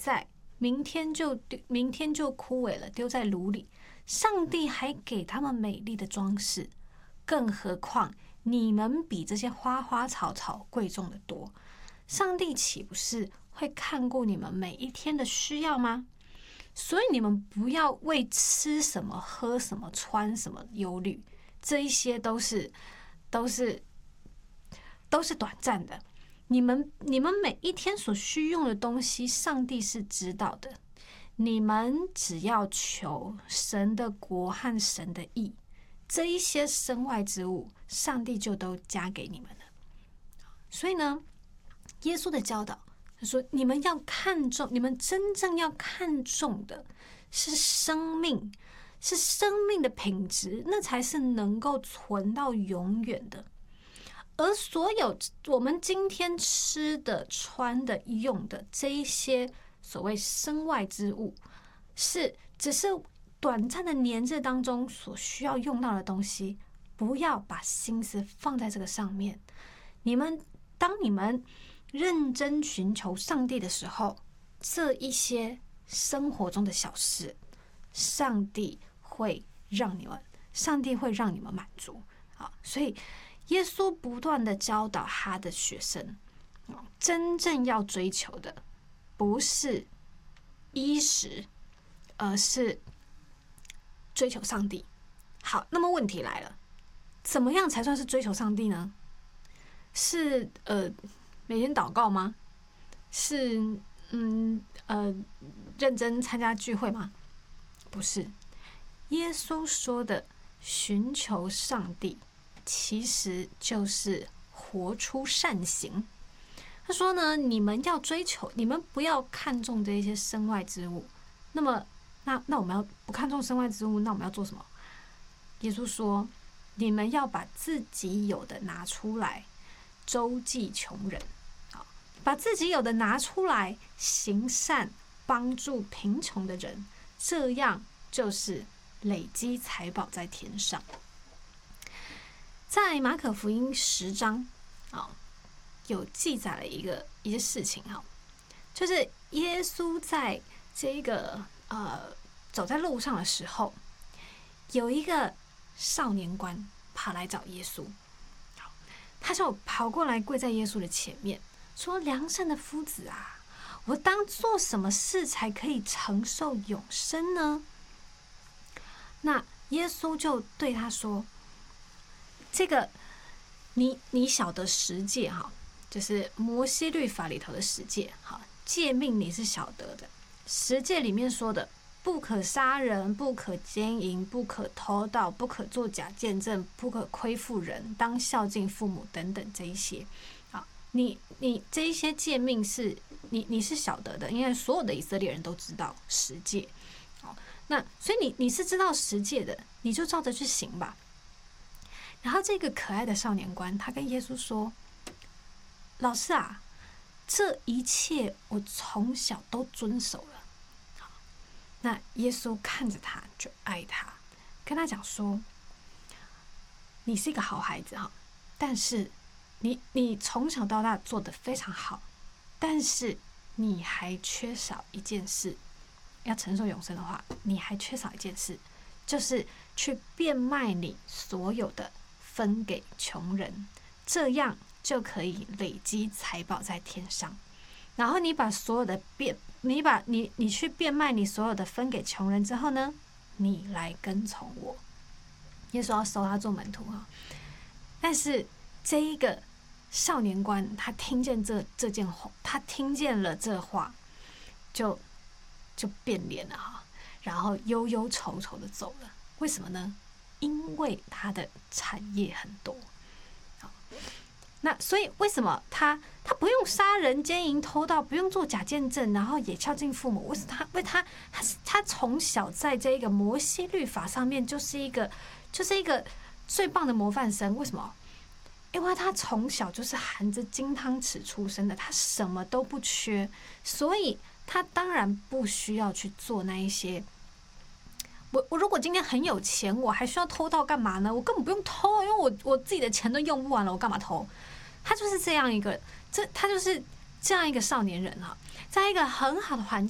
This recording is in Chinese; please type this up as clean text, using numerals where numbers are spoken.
在，明天就枯萎了，丢在炉里。上帝还给他们美丽的装饰，更何况你们比这些花花草草贵重的多。上帝岂不是会看顾你们每一天的需要吗？所以你们不要为吃什么、喝什么、穿什么忧虑，这一些都是短暂的。你们每一天所需用的东西，上帝是知道的。你们只要求神的国和神的义，这一些身外之物，上帝就都加给你们了。所以呢，耶稣的教导他说，你们要看重，你们真正要看重的是生命，是生命的品质，那才是能够存到永远的。而所有我们今天吃的、穿的、用的这一些所谓身外之物，只是短暂的年日当中所需要用到的东西，不要把心思放在这个上面。当你们认真寻求上帝的时候，这一些生活中的小事，上帝会让你们满足。好，所以耶稣不断的教导他的学生，真正要追求的不是衣食，而是追求上帝。好，那么问题来了，怎么样才算是追求上帝呢？是每天祷告吗？是认真参加聚会吗？不是。耶稣说的寻求上帝，其实就是活出善行。他说呢，你们要追求，你们不要看重这些身外之物。那么，那我们要不看重身外之物，那我们要做什么？耶稣说，你们要把自己有的拿出来，周济穷人。把自己有的拿出来，行善，帮助贫穷的人，这样就是累积财宝在天上。在马可福音10章有记载了一些事情，就是耶稣在这个走在路上的时候，有一个少年官跑来找耶稣，他就跑过来跪在耶稣的前面，说：良善的夫子啊，我当做什么事才可以承受永生呢？那耶稣就对他说，这个你晓得十诫，就是摩西律法里头的十诫，诫命你是晓得的。十诫里面说的，不可杀人，不可奸淫，不可偷盗，不可作假见证，不可亏负人，当孝敬父母等等，这一些你这一些诫命是你是晓得的，因为所有的以色列人都知道十诫。那所以你是知道十诫的，你就照着去行吧。然后这个可爱的少年官，他跟耶稣说：老师啊，这一切我从小都遵守了。那耶稣看着他就爱他，跟他讲说：你是一个好孩子，但是你从小到大做得非常好，但是你还缺少一件事。要承受永生的话，你还缺少一件事，就是去变卖你所有的，分给穷人，这样就可以累积财宝在天上。然后你把所有的你去变卖你所有的，分给穷人之后呢，你来跟从我。耶稣要收他做门徒。但是这一个少年官，他听见这件话，他听见了这话，就变脸了，然后忧忧愁愁的走了。为什么呢？因为他的产业很多。那所以为什么他不用杀人、奸淫、偷盗，不用做假见证，然后也孝敬父母？为什么他从小在这个摩西律法上面就是一个最棒的模范生？为什么？因为他从小就是含着金汤匙出生的，他什么都不缺，所以他当然不需要去做那一些。我如果今天很有钱，我还需要偷盗干嘛呢？我根本不用偷，因为我自己的钱都用不完了，我干嘛偷？他就是这样一个，他就是这样一个少年人，在一个很好的环境。